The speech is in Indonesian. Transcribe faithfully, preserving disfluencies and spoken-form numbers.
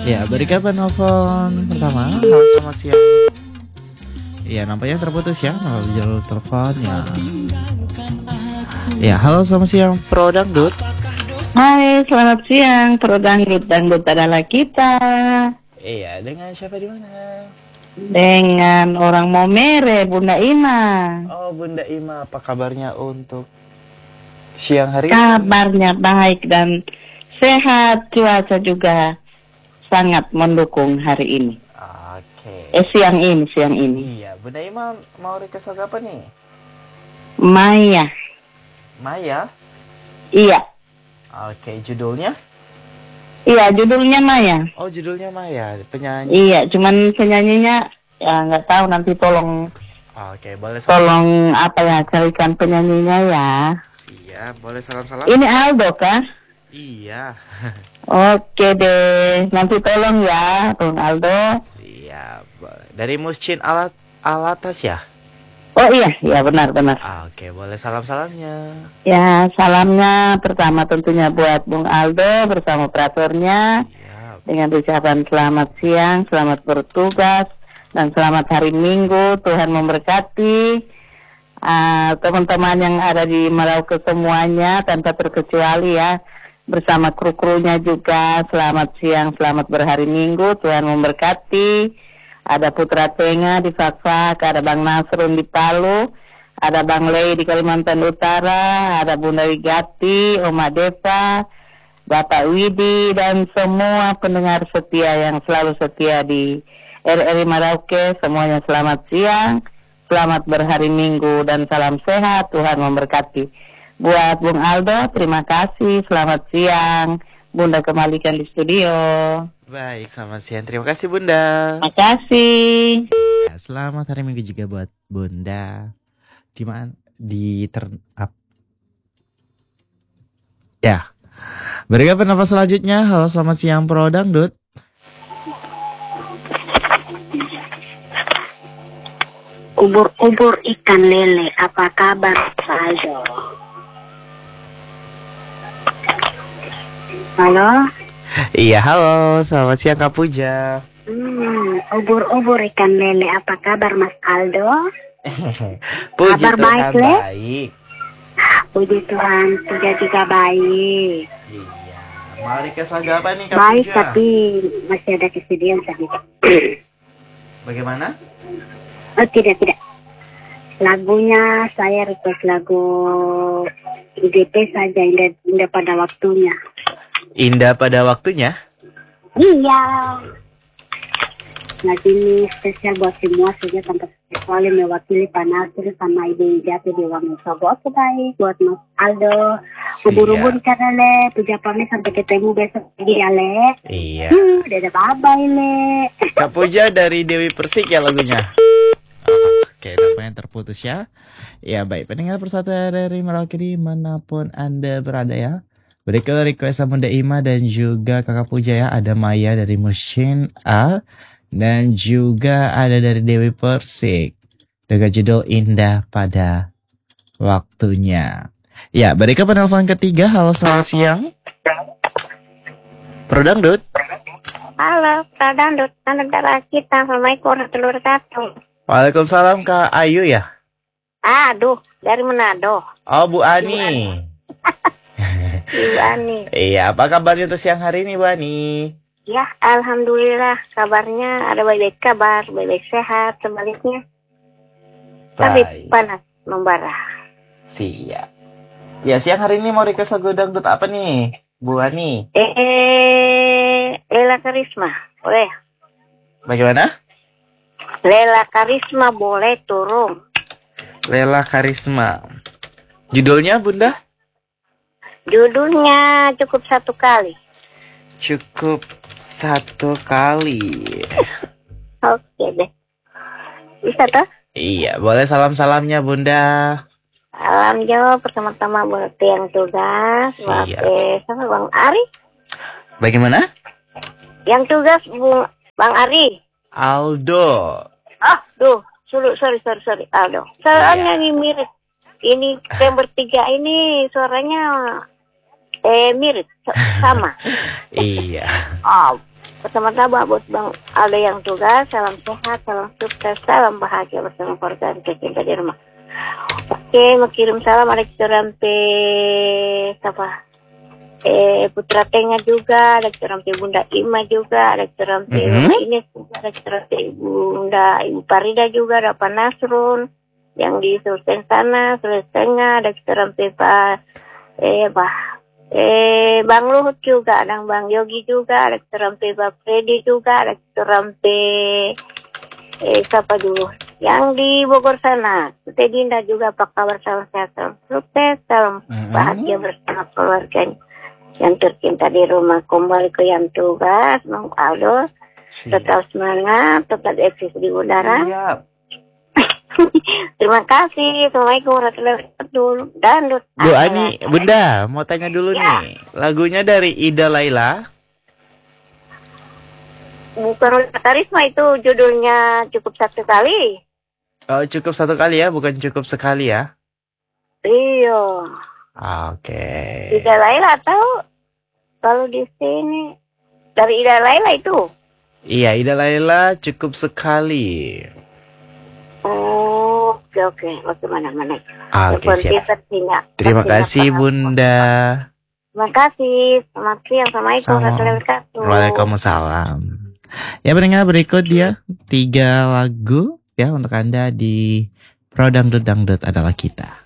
Ya, berikan penelpon pertama. Halo, selamat siang. Iya, nampaknya terputus ya melalui jalur teleponnya. Ya, halo, selamat siang, Pro Dangdut. Hai, selamat siang, Pro Dangdut. Dangdut adalah kita. Iya, dengan siapa di mana? Dengan orang Momere, Bunda Ima. Oh, Bunda Ima, apa kabarnya untuk siang hari ini? Kabarnya baik dan sehat, cuaca juga sangat mendukung hari ini. Oke. Eh, siang ini, siang ini. Iya, Bunda Ima mau request lagu apa nih? Maya. Maya? Iya. Oke, judulnya? Iya, judulnya Maya. Oh, judulnya Maya, penyanyi. Iya, cuman penyanyinya ya nggak tahu, nanti tolong. Oke, boleh salam. Tolong apa ya, carikan penyanyinya ya. Siap, boleh salam-salam. Ini Aldo kah? Iya. Oke deh, nanti tolong ya, Bung Aldo. Siap. Dari Muscin Alat Alatas ya? Oh iya, ya benar-benar. Ah, oke, boleh salam-salamnya. Ya, salamnya pertama tentunya buat Bung Aldo bersama operatornya. Siap. Dengan ucapan selamat siang, selamat bertugas, dan selamat hari Minggu. Tuhan memberkati uh, teman-teman yang ada di Merauke semuanya tanpa terkecuali ya. Bersama kru-krunya juga, selamat siang, selamat berhari Minggu, Tuhan memberkati. Ada Putra Tenga di Fakfak, ada Bang Nasrun di Palu, ada Bang Lei di Kalimantan Utara, ada Bunda Wigati, Oma Deva, Bapak Widi, dan semua pendengar setia yang selalu setia di R R I Merauke, semuanya selamat siang, selamat berhari Minggu, dan salam sehat, Tuhan memberkati. Buat Bung Aldo, terima kasih. Selamat siang. Bunda kembalikan di studio. Baik, selamat siang. Terima kasih, Bunda. Terima kasih. Ya, selamat hari Minggu juga buat Bunda. Di mana? Di turn up. Ya. Berikan pendapat selanjutnya. Halo, selamat siang, Pro Dangdut. Ubur-ubur ikan lele, apa kabar, Aldo? Halo? Iya, halo. Selamat siang, Kak Puja. Hmm, ubur-ubur ikan lele, apa kabar, Mas Aldo? Puji Kabar Tuhan baik, Le? baik. Puji Tuhan, Puja juga baik. Iya. Mau request lagu apa nih, Kak Baik, Puja? tapi masih ada kesedihan sedikit. Bagaimana? Oh, tidak, tidak. Lagunya, saya request lagu I D P saja, indah, indah pada waktunya. Indah pada waktunya? Iya. Lagu ini spesial buat semua saja tanpa kecuali mewakili Pak Nasir sama Ibu Jati di Wangi Sobo. Baik buat Mas Aldo. Ubur-ubur karena Le. Puja pamit sampai ketemu besok lagi ya Le. Iya. Hmm, dadah bye-bye Le. Kak Puja dari Dewi Persik ya lagunya. Oke, nampaknya terputus ya. Ya baik, pendengar persatuan dari Merauke dimanapun Anda berada ya. Berikut request Bunda Ima dan juga Kakak Puja ya. Ada Maya dari Muscin A. Dan juga ada dari Dewi Persik. Dengan judul Indah Pada Waktunya. Ya, berikut penelpon ketiga. Halo, selamat siang. Pro Dangdut. Halo, Pak Dandut. Negara kita. Assalamualaikum warahmatullahi wabarakatuh. Waalaikumsalam Kak Ayu ya. Aduh, dari Manado. Oh, Bu Ani. Ibu Ani. Iya, apa kabarnya untuk siang hari ini, Bu Ani? Ya, alhamdulillah kabarnya ada baik-baik kabar, baik-baik sehat, sebaliknya. Tapi Baik. panas, membara. Siap. Ya, siang hari ini mau request lagu dangdut apa nih, Bu Ani? Eh, eh, Lela Karisma, boleh? Bagaimana? Lela Karisma boleh turun. Lela Karisma. Judulnya, Bunda? Judulnya cukup satu kali. Cukup satu kali. Oke deh. Bisa toh? Iya, boleh salam-salamnya, Bunda. Salam Jo, pertama-tama buat yang tugas. Buat Siap. eh, sama Bang Ari. Bagaimana? Yang tugas Bu, Bang Ari. Aldo. Ah, duh, sorry, sorry, sorry, sorry, Aldo. Soalnya ini mirip. Ini yang bertiga ini suaranya eh mirip, sama. Iya. Oh, Pertama-tama buat Bang Aldo yang tugas, salam sehat, salam sukses, salam bahagia bersama keluarga dan tercinta di rumah. Oke, mau kirim salam ada rampe siapa? Eh Putra Tengah juga, ada rampe Bunda Ima juga, ada rampe Mhm. ini juga, ada rampe Bunda Ibu Parida juga, ada Pak Nasrun yang di Sultan sana, Sulawesi Tengah, ada rampe Pak eh bah Eh, Bang Luhut juga, ada Bang Yogi juga, ada rampe Bang Freddy juga, ada rampe eh siapa dulu yang di Bogor sana, Teh Dinda juga, apa kabar, salam sehat, salam sukses, salam Mhm. bahagia bersama keluarganya yang tercinta di rumah. Kembali ke yang tugas, Bang Aldo, tetap semangat, tetap eksis di udara. Siap. Terima kasih. Assalamualaikum warahmatullahi wabarakatuh. Dan Bu Ani, Bunda, mau tanya dulu Ya. nih. Lagunya dari Ida Laila. bukan Ruli Karisma, itu judulnya cukup satu kali. Oh, cukup satu kali ya, bukan cukup sekali ya. Iya. Oke. Ida Laila tahu kalau di sini dari Ida Laila itu. Iya, Ida Laila cukup sekali. Oh, oke oke. Bagaimana-mana. Oke, siap. Terima kasih, Bunda. Terima kasih. Selamat siang. Assalamualaikum Sama. warahmatullahi wabarakatuh. Waalaikumsalam. Ya, pendengar berikut dia tiga lagu ya untuk Anda di Pro Dangdut Dangdut adalah kita.